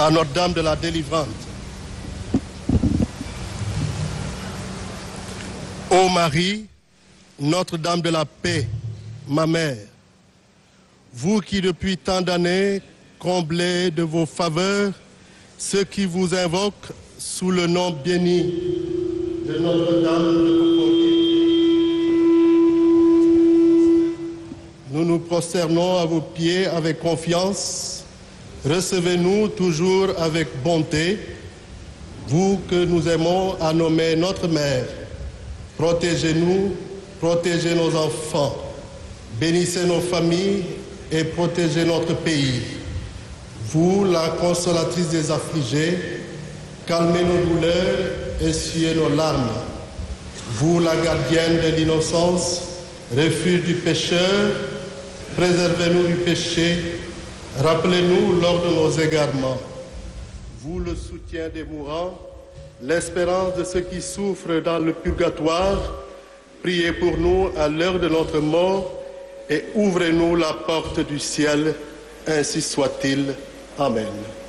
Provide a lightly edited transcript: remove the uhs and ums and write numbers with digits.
à Notre-Dame de la Délivrance. Ô Marie, Notre-Dame de la Paix, ma mère, vous qui depuis tant d'années comblez de vos faveurs ceux qui vous invoquent sous le nom béni de Notre-Dame de Profondier, nous nous prosternons à vos pieds avec confiance. Recevez-nous toujours avec bonté, vous que nous aimons à nommer notre Mère. Protégez-nous, protégez nos enfants, bénissez nos familles et protégez notre pays. Vous, la consolatrice des affligés, calmez nos douleurs, essuyez nos larmes. Vous, la gardienne de l'innocence, refuge du pécheur, préservez-nous du péché, rappelez-nous lors de nos égarements. Vous, le soutien des mourants, l'espérance de ceux qui souffrent dans le purgatoire, priez pour nous à l'heure de notre mort et ouvrez-nous la porte du ciel, ainsi soit-il. Amen.